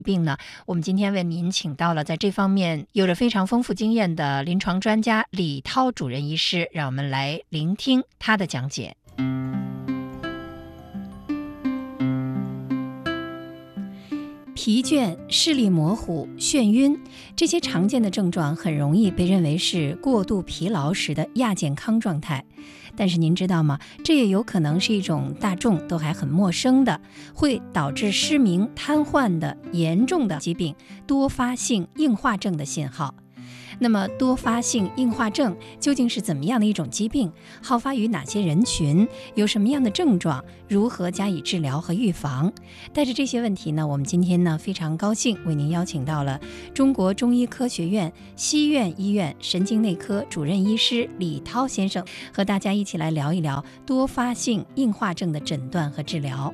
病呢，我们今天为您请到了在这方面有着非常丰富经验的临床专家李涛主任医师，让我们来聆听他的讲解。疲倦、视力模糊、眩晕，这些常见的症状很容易被认为是过度疲劳时的亚健康状态。但是您知道吗？这也有可能是一种大众都还很陌生的，会导致失明、瘫痪的严重的疾病——多发性硬化症的信号。那么多发性硬化症究竟是怎么样的一种疾病？好发于哪些人群？有什么样的症状？如何加以治疗和预防？带着这些问题呢，我们今天呢非常高兴为您邀请到了中国中医科学院西苑医院神经内科主任医师李涛先生，和大家一起来聊一聊多发性硬化症的诊断和治疗。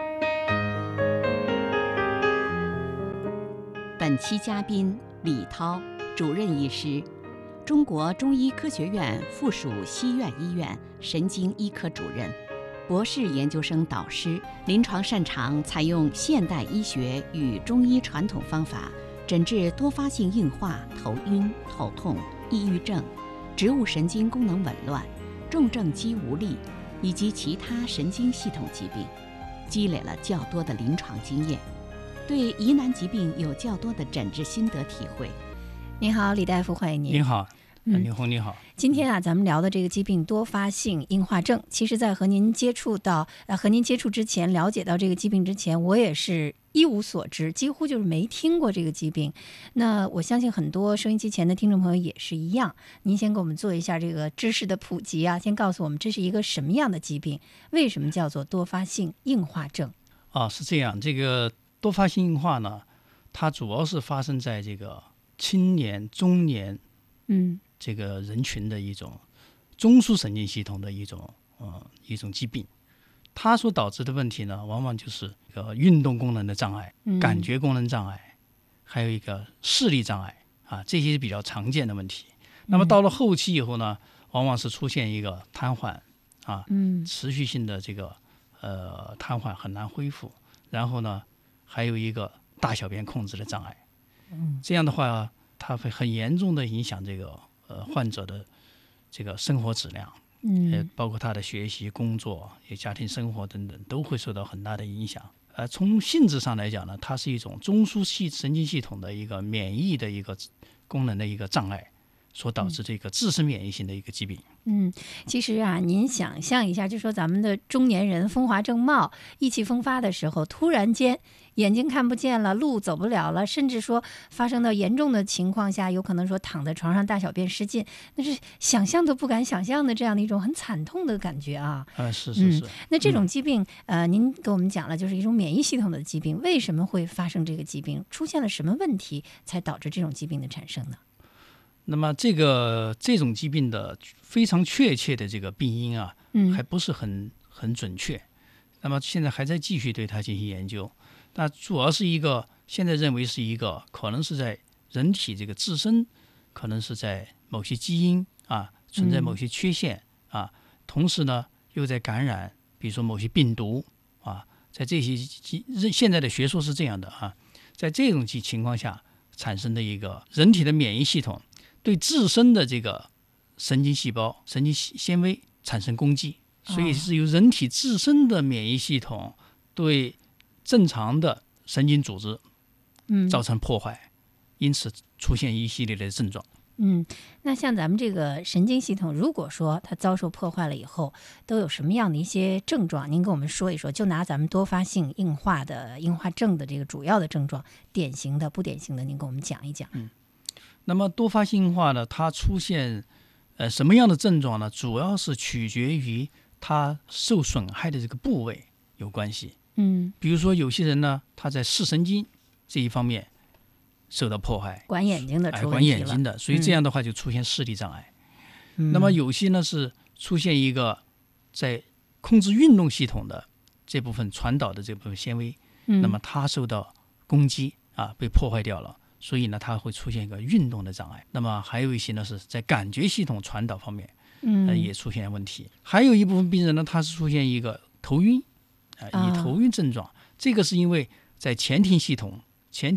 本期嘉宾李涛，主任医师，中国中医科学院附属西苑医院神经医科主任，博士研究生导师，临床擅长采用现代医学与中医传统方法诊治多发性硬化、头晕、头痛、抑郁症、植物神经功能紊乱、重症肌无力以及其他神经系统疾病，积累了较多的临床经验，对疑难疾病有较多的诊治心得体会。 您好，李大夫，欢迎您。 您好，李红，你好。 今天啊，咱们聊的这个疾病多发性硬化症，其实在和您接触之前，了解到这个疾病之前，我也是一无所知，几乎就是没听过这个疾病。那我相信很多收音机前的听众朋友也是一样。您先给我们做一下这个知识的普及啊，先告诉我们这是一个什么样的疾病，为什么叫做多发性硬化症？ 是这样，这个多发性硬化呢，它主要是发生在这个青年、中年，这个人群的一种中枢神经系统的一种疾病。它所导致的问题呢，往往就是运动功能的障碍、感觉功能障碍，还有一个视力障碍啊，这些是比较常见的问题。那么到了后期以后呢，往往是出现一个瘫痪啊，持续性的这个瘫痪很难恢复，然后呢，还有一个大小便控制的障碍。这样的话，它会很严重的影响这个患者的这个生活质量，包括他的学习、工作、家庭生活等等，都会受到很大的影响。从性质上来讲呢，它是一种中枢神经系统的一个免疫的一个功能的一个障碍，所导致这个自身免疫性的一个疾病。 其实啊，您想象一下，就说咱们的中年人风华正茂、意气风发的时候，突然间眼睛看不见了，路走不了了，甚至说发生到严重的情况下，有可能说躺在床上大小便失禁，那是想象都不敢想象的这样的一种很惨痛的感觉啊。 是。 那这种疾病，您给我们讲了，就是一种免疫系统的疾病，为什么会发生这个疾病？出现了什么问题才导致这种疾病的产生呢？ 那么这种疾病的非常确切的这个病因啊，还不是很准确。那么现在还在继续对它进行研究。那主要是现在认为是一个可能是在人体这个自身，可能是在某些基因啊存在某些缺陷啊，同时呢又在感染，比如说某些病毒啊，在这些现在的学说是这样的啊，在这种情况下产生的一个人体的免疫系统对自身的这个神经细胞、神经纤维产生攻击，所以是由人体自身的免疫系统对正常的神经组织造成破坏，因此出现一系列的症状。 那像咱们这个神经系统，如果说它遭受破坏了以后，都有什么样的一些症状？您跟我们说一说。就拿咱们多发性硬化症的这个主要的症状，典型的、不典型的，您跟我们讲一讲。 那么多发性硬化呢，它出现什么样的症状呢？主要是取决于它受损害的这个部位有关系。比如说有些人呢，他在视神经这一方面受到破坏， 管眼睛的出问题了， 管眼睛的，所以这样的话就出现视力障碍。那么有些呢是出现一个在控制运动系统的这部分传导的这部分纤维，那么它受到攻击啊，被破坏掉了，所以呢它会出现一个运动的障碍。那么还有一些呢是在感觉系统传导方面也出现问题。还有一部分病人呢，他是出现一个头晕以头晕症状，这个是因为在前庭系统